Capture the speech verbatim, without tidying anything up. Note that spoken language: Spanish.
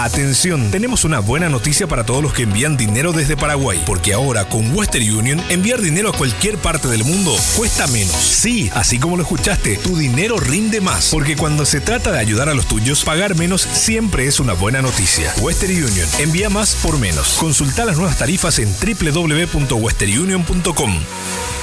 Atención, tenemos una buena noticia para todos los que envían dinero desde Paraguay, porque ahora con Western Union enviar dinero a cualquier parte del mundo cuesta menos. Sí, así como lo escuchaste, tu dinero rinde más, porque cuando se trata de ayudar a los tuyos, pagar menos siempre es una buena noticia. Western Union, envía más por menos. Consulta las nuevas tarifas en doble u doble u doble u punto western union punto com.